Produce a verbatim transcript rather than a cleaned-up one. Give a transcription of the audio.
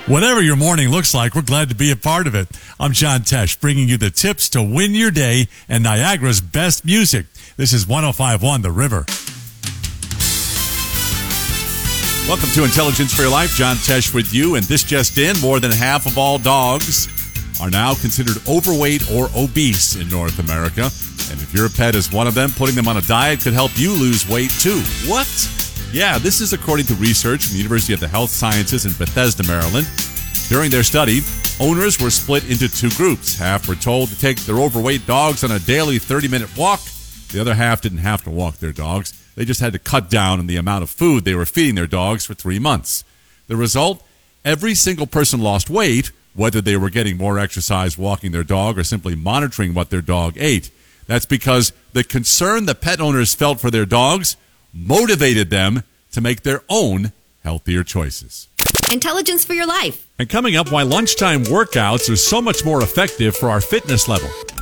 Whatever your morning looks like, we're glad to be a part of it. I'm John Tesh, bringing you the tips to win your day and Niagara's best music. This is one oh five point one The River. Welcome to Intelligence for Your Life. John Tesh with you, and this just in, more than half of all dogs are now considered overweight or obese in North America. And if your pet is one of them, putting them on a diet could help you lose weight too. What? Yeah, this is according to research from the University of the Health Sciences in Bethesda, Maryland. During their study, owners were split into two groups. Half were told to take their overweight dogs on a daily thirty-minute walk. The other half didn't have to walk their dogs. They just had to cut down on the amount of food they were feeding their dogs for three months. The result? Every single person lost weight, whether they were getting more exercise walking their dog or simply monitoring what their dog ate. That's because the concern the pet owners felt for their dogs motivated them to make their own healthier choices. Intelligence for Your Life. And coming up, why lunchtime workouts are so much more effective for our fitness level.